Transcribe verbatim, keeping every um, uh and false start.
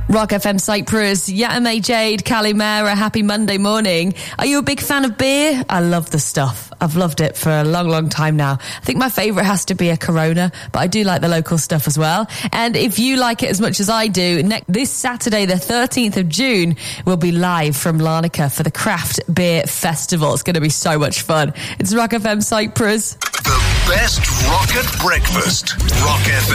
Rock F M Cyprus, Yatame Jade, Kalimera, happy Monday morning. Are you a big fan of beer? I love the stuff. I've loved it for a long, long time now. I think my favourite has to be a Corona, but I do like the local stuff as well. And if you like it as much as I do, ne- this Saturday, the thirteenth of June, we'll be live from Larnaca for the Craft Beer Festival. It's going to be so much fun. It's Rock F M Cyprus. The best rock at breakfast. Rock F